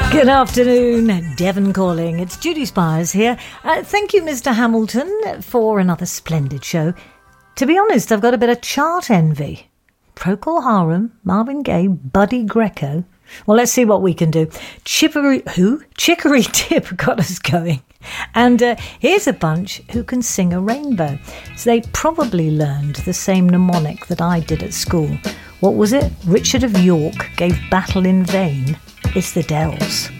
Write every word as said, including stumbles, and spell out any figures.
Good afternoon, Devon calling. It's Judy Spires here. Uh, thank you, Mister Hamilton, for another splendid show. To be honest, I've got a bit of chart envy. Procol Harum, Marvin Gaye, Buddy Greco. Well, let's see what we can do. Chippery, who? Chicory Tip got us going. And uh, here's a bunch who can sing a rainbow. So they probably learned the same mnemonic that I did at school. What was it? Richard of York gave battle in vain. It's the Dells.